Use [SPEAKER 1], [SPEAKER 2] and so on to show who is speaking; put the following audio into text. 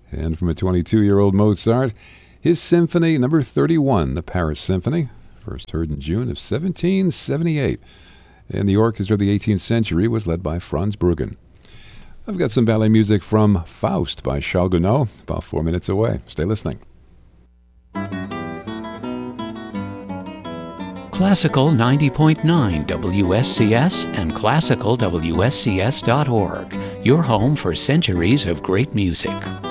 [SPEAKER 1] And from a 22-year-old Mozart, his Symphony Number 31, the Paris Symphony, first heard in June of 1778. And the orchestra of the 18th century was led by Franz Bruggen. I've got some ballet music from Faust by Charles Gounod, about 4 minutes away. Stay listening.
[SPEAKER 2] Classical 90.9 WSCS and classicalwscs.org, your home for centuries of great music.